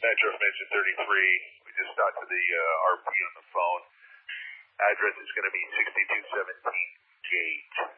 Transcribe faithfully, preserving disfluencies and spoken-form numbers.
Metro from engine thirty-three. We just talked to the uh, R P on the phone. Address is going to be sixty-two seventeen Gate.